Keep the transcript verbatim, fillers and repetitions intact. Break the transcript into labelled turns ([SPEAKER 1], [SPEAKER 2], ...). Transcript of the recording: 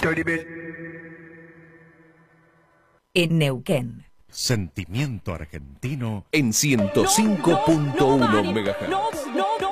[SPEAKER 1] En Neuquén.
[SPEAKER 2] Sentimiento argentino
[SPEAKER 3] en ciento cinco punto uno
[SPEAKER 4] no,
[SPEAKER 3] megahertz.
[SPEAKER 4] no, no, no.